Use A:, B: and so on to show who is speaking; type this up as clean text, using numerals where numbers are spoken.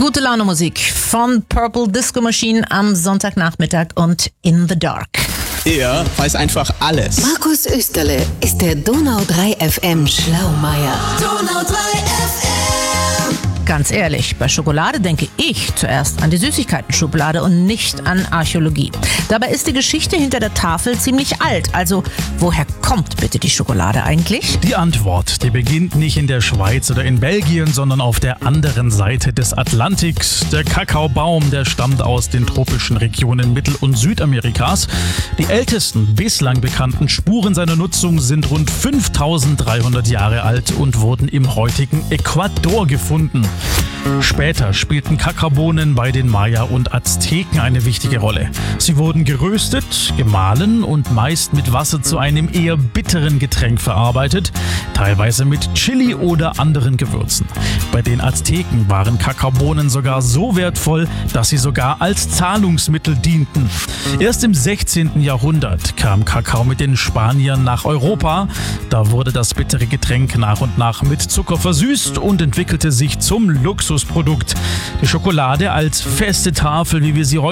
A: Gute Laune Musik von Purple Disco Machine am Sonntagnachmittag und In the Dark.
B: Er weiß einfach alles.
C: Markus Österle ist der Donau 3 FM Schlaumeier.
D: Donau 3 FM.
A: Ganz ehrlich, bei Schokolade denke ich zuerst an die Süßigkeiten-Schublade und nicht an Archäologie. Dabei ist die Geschichte hinter der Tafel ziemlich alt. Also, woher kommt bitte die Schokolade eigentlich?
E: Die Antwort, die beginnt nicht in der Schweiz oder in Belgien, sondern auf der anderen Seite des Atlantiks. Der Kakaobaum, der stammt aus den tropischen Regionen Mittel- und Südamerikas. Die ältesten bislang bekannten Spuren seiner Nutzung sind rund 5300 Jahre alt und wurden im heutigen Ecuador gefunden. Später spielten Kakaobohnen bei den Maya und Azteken eine wichtige Rolle. Sie wurden geröstet, gemahlen und meist mit Wasser zu einem eher bitteren Getränk verarbeitet, teilweise mit Chili oder anderen Gewürzen. Bei den Azteken waren Kakaobohnen sogar so wertvoll, dass sie sogar als Zahlungsmittel dienten. Erst im 16. Jahrhundert kam Kakao mit den Spaniern nach Europa. Da wurde das bittere Getränk nach und nach mit Zucker versüßt und entwickelte sich zum Luxusprodukt. Die Schokolade als feste Tafel, wie wir sie heute